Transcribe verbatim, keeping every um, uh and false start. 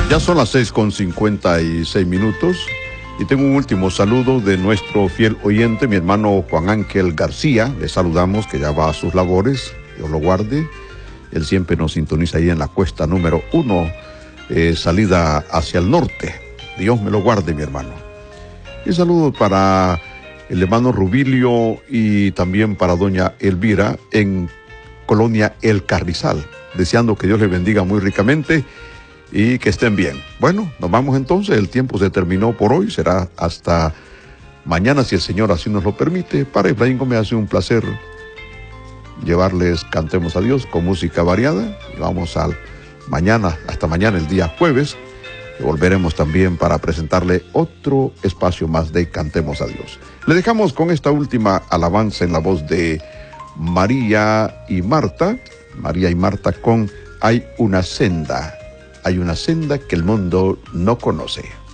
Ya son las seis con cincuenta y seis minutos y tengo un último saludo de nuestro fiel oyente, mi hermano Juan Ángel García. Le saludamos, que ya va a sus labores, Dios lo guarde. Él siempre nos sintoniza ahí en la cuesta número uno, eh, salida hacia el norte. Dios me lo guarde, mi hermano. Y saludo para el hermano Rubilio y también para doña Elvira en Colonia El Carrizal, deseando que Dios le bendiga muy ricamente y que estén bien. Bueno, nos vamos entonces, el tiempo se terminó por hoy, será hasta mañana si el Señor así nos lo permite. Para Efraín Gómez ha sido un placer llevarles Cantemos a Dios con música variada. Y vamos al mañana, hasta mañana el día jueves, que volveremos también para presentarle otro espacio más de Cantemos a Dios. Le dejamos con esta última alabanza en la voz de María y Marta, María y Marta con Hay una senda. Hay una senda que el mundo no conoce.